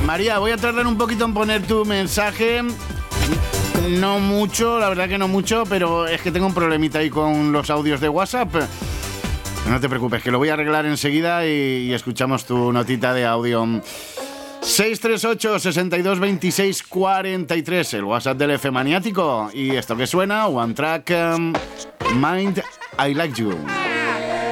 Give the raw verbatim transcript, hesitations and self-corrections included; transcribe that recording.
María, voy a tardar un poquito en poner tu mensaje. No mucho, la verdad que no mucho, pero es que tengo un problemita ahí con los audios de WhatsApp. No te preocupes, que lo voy a arreglar enseguida y, y escuchamos tu notita de audio. seis tres ocho, seis dos dos seis, cuatro tres, el WhatsApp del F Maniático. Y esto que suena, One Track, um, Mind, I Like You.